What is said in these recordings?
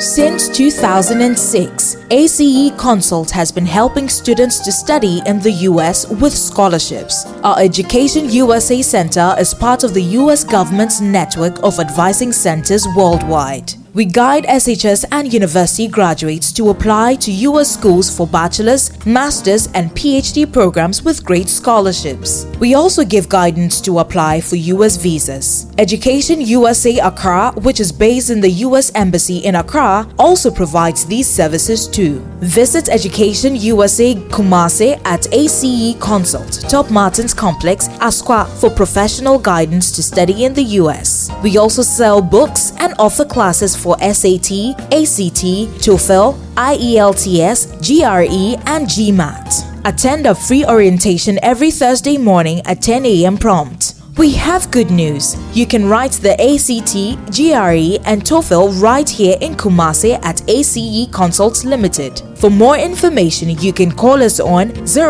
Since 2006, ACE Consult has been helping students to study in the US with scholarships. Our Education USA Center is part of the US government's network of advising centers worldwide. We guide SHS and university graduates to apply to US schools for bachelor's, master's, and PhD programs with great scholarships. We also give guidance to apply for US visas. Education USA Accra, which is based in the US Embassy in Accra, also provides these services too. Visit Education USA Kumasi at ACE Consult, Top Martins Complex, Asqua for professional guidance to study in the US. We also sell books and offer classes for SAT, ACT, TOEFL, IELTS, GRE, and GMAT. Attend a free orientation every Thursday morning at 10 a.m. prompt. We have good news. You can write the ACT, GRE, and TOEFL right here in Kumasi at ACE Consult Limited. For more information, you can call us on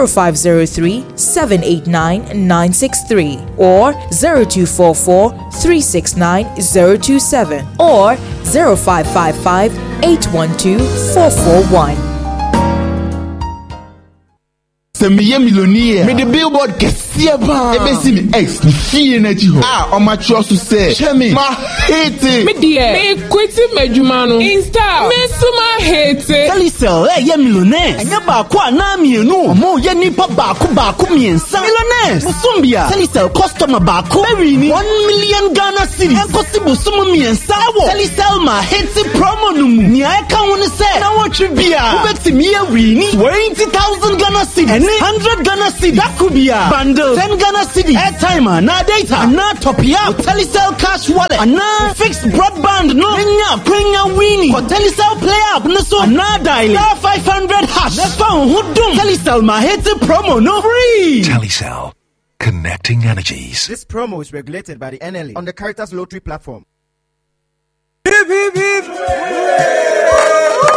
0503-789-963 or 0244-369-027 or 0555-812-441. Semiye millionaire. Me the billboard kesiye ba. Ebe si me ex fiye na chi ho. O ma cho so say. Chemi ma hate. Me dear. Me kweti medjuma no. Insta. Me so ma hate. Telecel ye millionaire. Enya ba ko ana mienu. Omo ye nipa ba ko miensa. Millionaires. Musumbia. Telecel customer ba ko. Very ni 1 million Ghana cedis. Enkosi busumu miensa wo. Telecel ma hate promo numu. Ni aka woni say. Na wo twibia. Ubeti mi ye wini 20,000 Ghana cedis. 100 Ghana cedis. That could be a bundle. 10 Ghana cedis. Airtime, na data, na top up. Telecel cash wallet, na fixed broadband. No, Kenya Winnie. For Telecel play up, no so na dial. 500 hash. The phone who don't. Telecel ma hate promo no free. Telecel, connecting energies. This promo is regulated by the NLA on the Caritas Lottery platform.